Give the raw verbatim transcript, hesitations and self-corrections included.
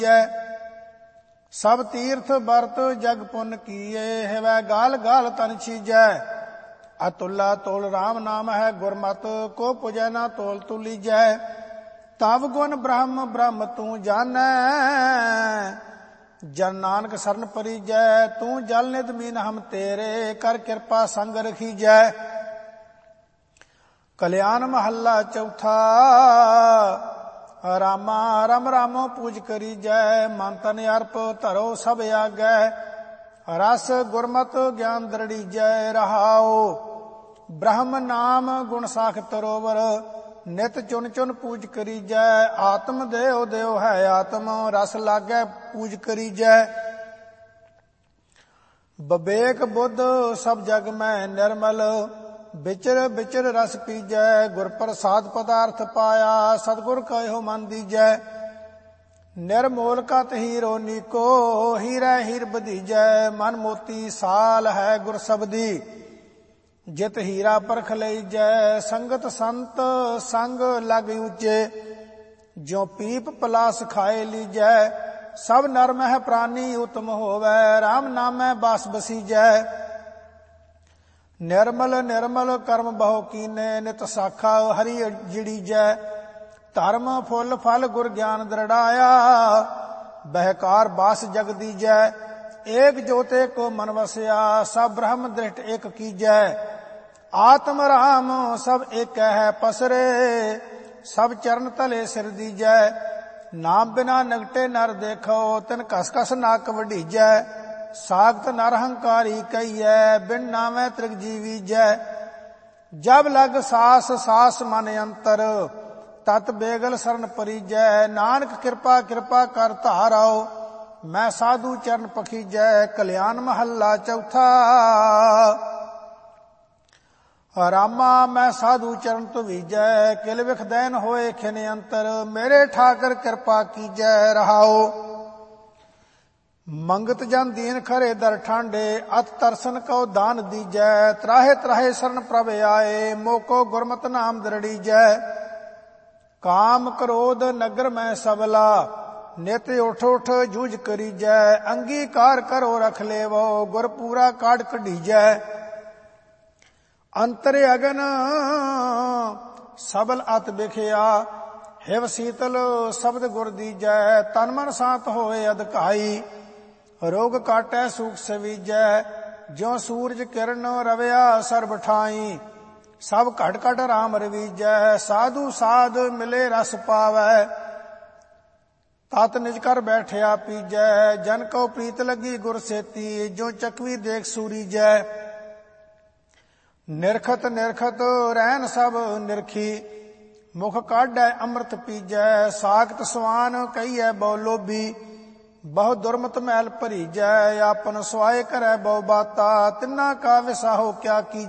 सब तीर्थ बरत जग पुन किए, हिवै गाल गाल तन छीजै। अतुल्ला तोल राम नाम है गुरमत, को पुजै ना तोल तुलीजै। तब गुण ब्रह्म ब्रह्म तू जानै, जन नानक सरन परिजै। तू जल नित मीन हम तेरे, कर कृपा संग रखीजै। कल्याण महला चौथा। रामा रम रामो पूज करी जय, मन तन अर्प धरो सब आगै। रस गुरमत ज्ञान दृढ़ी जय रहाओ, ब्रह्म नाम गुण साख तरोवर। नित चुन चुन पूज करी जय, आत्म देव देव है आत्म। रस लागै पूज करी जय। विवेक बुद्ध सब जग में निर्मल, बिचर बिचर रस पीजै। गुर प्रसाद पदार्थ पाया, सतगुर कहो मन दीजै। निर्मोल कत हीरो नीको, हीरा हीर बधीजै। मन मोती साल है गुर सबदी, जित हीरा परख लईजै। संगत संत संग लग ऊचे, ज्यों पीप पलास खाए लीजै। सब नर मह प्राणी उत्तम होवै, राम नामै बास बसीजै। निर्मल निर्मल कर्म बहु कीने, नित साखा हरि जिड़ीजै। धर्म फुल फल गुर ज्ञान दृढ़ाया, बहकार बास जग दीजै। एक जोते को मन वसया, सब ब्रह्म दृष्ट एक कीजै। आत्म राम सब एक है पसरे, सब चरण तले सिर दीजै। नाम बिना नगटे नर देखो, तिन कस कस नाक वढीजै। सागत नरहंकारी कहिए, बिन नामै त्रिग जीवी जय। जब लग सास सास मन अंतर, तत बेगल शरण परिजै। नानक कृपा कृपा कर धाराओ, मैं साधु चरण पखीजै। कल्याण महला चौथा। रामा मैं साधु चरण तुवीजै, किल विख दैन होए खिन अंतर। मेरे ठाकर कृपा कीजै रहाओ, मंगत जन दीन खरे दर ठांडे। अत तरसन को दान दीजै, त्राहे त्राहे शरण प्रभ आए। मोको गुरमत नाम दृढ़ीजै। काम क्रोध नगर में सबला, नित उठ उठ जूझ करीजै। अंगीकार करो रख लेवो, गुर पूरा काढ़ कढीजै। अंतर अगन सबल अत बिखया, हिव शीतल शब्द गुर दीजै। तन मन शांत होए अधकाई, रोग काटै सूख सवीजै। ज्यों सूरज किरण रविया सर्ब ठाई, सब घट घट राम रवीजै। साधु साध मिले रस पावै, तत निज कर बैठया पीजै। जन को प्रीत लगी गुर सेती, जो चकवी देख सूरीजै। निरखत निरखत रहन सब निरखी, मुख काढै अमृत पीजै। सागत सवान कहिए बहु लोभी, बहु दुर्मत मैल भरीजै। आपन सुआए करै बहु बाता, तिन्ना का विसाहो क्या की।